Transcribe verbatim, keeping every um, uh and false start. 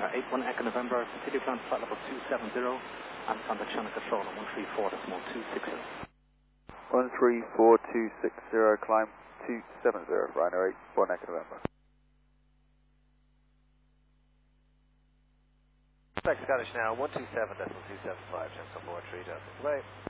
eight one Echo November, continue climb to flight level two seven zero, and contact channel control on one three four decimal two six zero. one three four two six zero, climb two seven zero, Rhino eight one Echo November. Back Scottish now, one two seven decimal two seven five, chance on board, three Delta. Bye.